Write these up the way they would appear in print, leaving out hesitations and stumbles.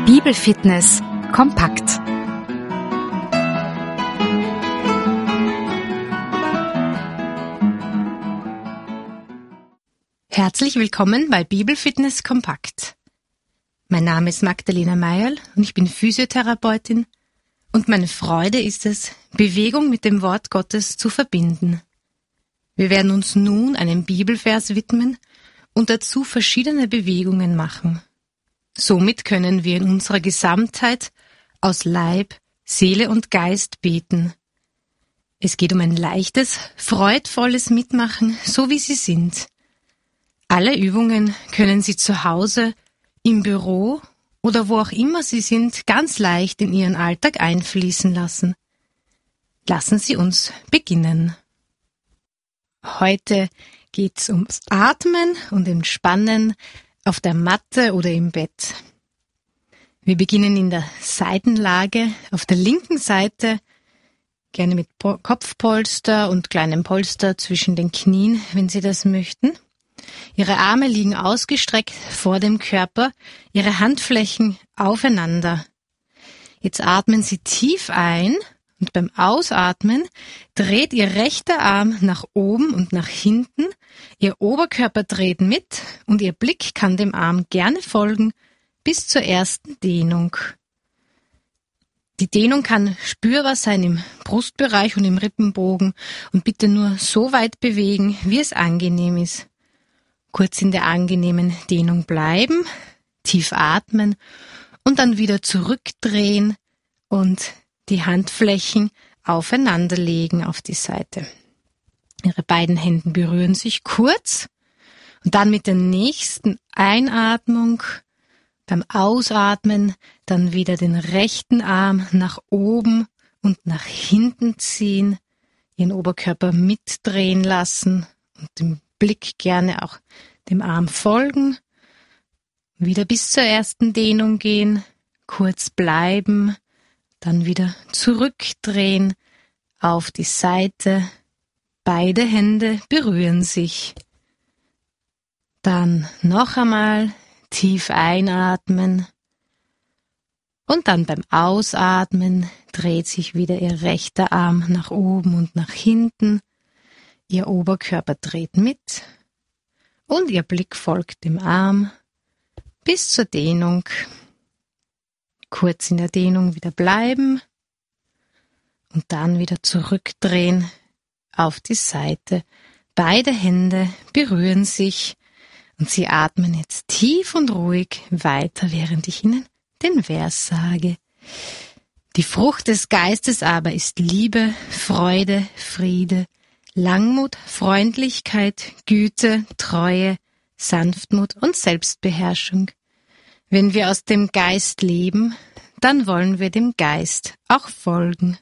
Bibelfitness kompakt. Herzlich willkommen bei Bibelfitness kompakt. Mein Name ist Magdalena Meierl und ich bin Physiotherapeutin und meine Freude ist es, Bewegung mit dem Wort Gottes zu verbinden. Wir werden uns nun einem Bibelvers widmen und dazu verschiedene Bewegungen machen. Somit können wir in unserer Gesamtheit aus Leib, Seele und Geist beten. Es geht um ein leichtes, freudvolles Mitmachen, so wie Sie sind. Alle Übungen können Sie zu Hause, im Büro oder wo auch immer Sie sind, ganz leicht in Ihren Alltag einfließen lassen. Lassen Sie uns beginnen. Heute geht's ums Atmen und Entspannen auf der Matte oder im Bett. Wir beginnen in der Seitenlage auf der linken Seite, gerne mit Kopfpolster und kleinem Polster zwischen den Knien, wenn Sie das möchten. Ihre Arme liegen ausgestreckt vor dem Körper, Ihre Handflächen aufeinander. Jetzt atmen Sie tief ein und beim Ausatmen dreht Ihr rechter Arm nach oben und nach hinten, Ihr Oberkörper dreht mit und Ihr Blick kann dem Arm gerne folgen bis zur ersten Dehnung. Die Dehnung kann spürbar sein im Brustbereich und im Rippenbogen und bitte nur so weit bewegen, wie es angenehm ist. Kurz in der angenehmen Dehnung bleiben, tief atmen und dann wieder zurückdrehen und die Handflächen aufeinanderlegen auf die Seite. Ihre beiden Hände berühren sich kurz und dann mit der nächsten Einatmung, beim Ausatmen, dann wieder den rechten Arm nach oben und nach hinten ziehen, Ihren Oberkörper mitdrehen lassen und den Blick gerne auch dem Arm folgen, wieder bis zur ersten Dehnung gehen, kurz bleiben, dann wieder zurückdrehen auf die Seite. Beide Hände berühren sich. Dann noch einmal tief einatmen und dann beim Ausatmen dreht sich wieder Ihr rechter Arm nach oben und nach hinten. Ihr Oberkörper dreht mit und Ihr Blick folgt dem Arm bis zur Dehnung. Kurz in der Dehnung wieder bleiben und dann wieder zurückdrehen auf die Seite. Beide Hände berühren sich und Sie atmen jetzt tief und ruhig weiter, während ich Ihnen den Vers sage. Die Frucht des Geistes aber ist Liebe, Freude, Friede, Langmut, Freundlichkeit, Güte, Treue, Sanftmut und Selbstbeherrschung. Wenn wir aus dem Geist leben, dann wollen wir dem Geist auch folgen.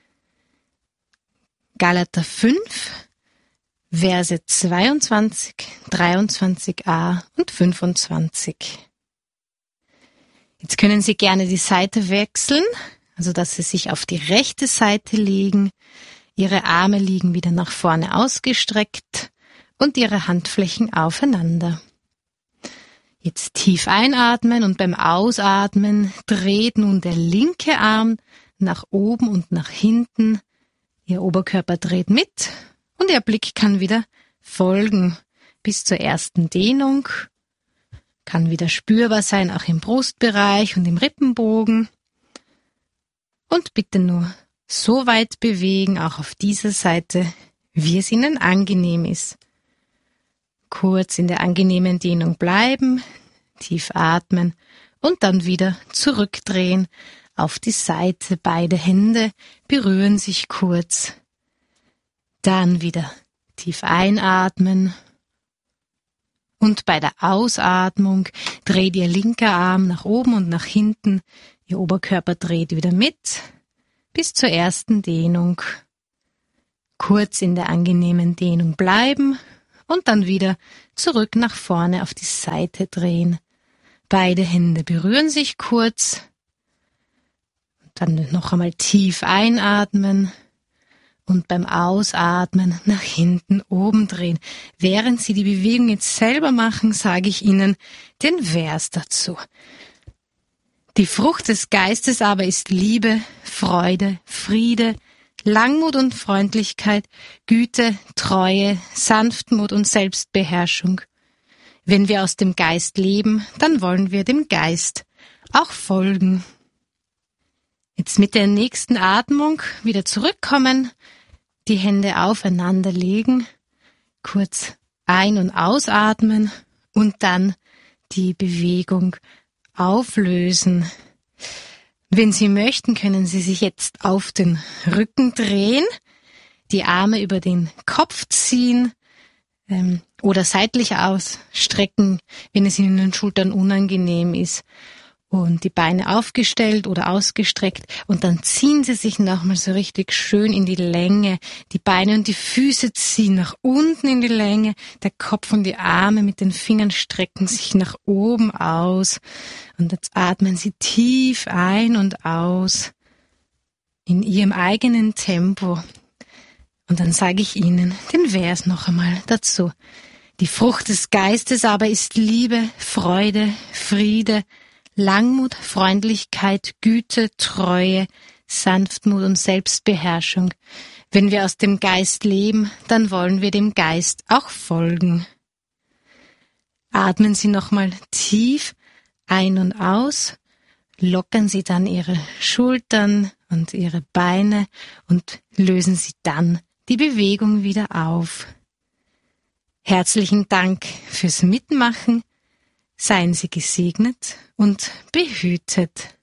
Galater 5, Verse 22, 23a und 25. Jetzt können Sie gerne die Seite wechseln, also dass Sie sich auf die rechte Seite legen. Ihre Arme liegen wieder nach vorne ausgestreckt und Ihre Handflächen aufeinander. Jetzt tief einatmen und beim Ausatmen dreht nun der linke Arm nach oben und nach hinten. Ihr Oberkörper dreht mit und Ihr Blick kann wieder folgen bis zur ersten Dehnung. Kann wieder spürbar sein, auch im Brustbereich und im Rippenbogen. Und bitte nur so weit bewegen, auch auf dieser Seite, wie es Ihnen angenehm ist. Kurz in der angenehmen Dehnung bleiben, tief atmen und dann wieder zurückdrehen auf die Seite. Beide Hände berühren sich kurz. Dann wieder tief einatmen und bei der Ausatmung dreht Ihr linker Arm nach oben und nach hinten. Ihr Oberkörper dreht wieder mit bis zur ersten Dehnung. Kurz in der angenehmen Dehnung bleiben und dann wieder zurück nach vorne auf die Seite drehen. Beide Hände berühren sich kurz. Dann noch einmal tief einatmen und beim Ausatmen nach hinten oben drehen. Während Sie die Bewegung jetzt selber machen, sage ich Ihnen den Vers dazu. Die Frucht des Geistes aber ist Liebe, Freude, Friede, Langmut und Freundlichkeit, Güte, Treue, Sanftmut und Selbstbeherrschung. Wenn wir aus dem Geist leben, dann wollen wir dem Geist auch folgen. Jetzt mit der nächsten Atmung wieder zurückkommen, die Hände aufeinander legen, kurz ein- und ausatmen und dann die Bewegung auflösen. Wenn Sie möchten, können Sie sich jetzt auf den Rücken drehen, die Arme über den Kopf ziehen oder seitlich ausstrecken, wenn es Ihnen in den Schultern unangenehm ist. Und die Beine aufgestellt oder ausgestreckt und dann ziehen Sie sich nochmal so richtig schön in die Länge. Die Beine und die Füße ziehen nach unten in die Länge. Der Kopf und die Arme mit den Fingern strecken sich nach oben aus. Und jetzt atmen Sie tief ein und aus in Ihrem eigenen Tempo. Und dann sage ich Ihnen den Vers noch einmal dazu. Die Frucht des Geistes aber ist Liebe, Freude, Friede, Langmut, Freundlichkeit, Güte, Treue, Sanftmut und Selbstbeherrschung. Wenn wir aus dem Geist leben, dann wollen wir dem Geist auch folgen. Atmen Sie nochmal tief ein und aus, lockern Sie dann Ihre Schultern und Ihre Beine und lösen Sie dann die Bewegung wieder auf. Herzlichen Dank fürs Mitmachen. Seien Sie gesegnet und behütet.